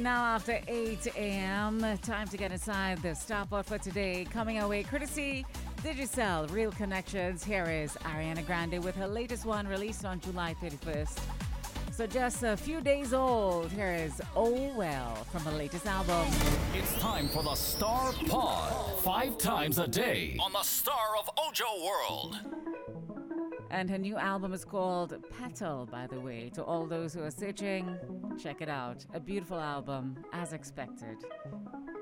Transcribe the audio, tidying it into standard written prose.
now after 8 a.m. Time to get inside the Starport for today. Coming our way, courtesy Digicel, Real Connections. Here is Ariana Grande with her latest one released on July 31st. So just a few days old. Here is Oh Well from her latest album. It's time for the Star Pod. 5 times a day on the Star of Ojo World. And her new album is called Petal, by the way. To all those who are searching, check it out. A beautiful album, as expected.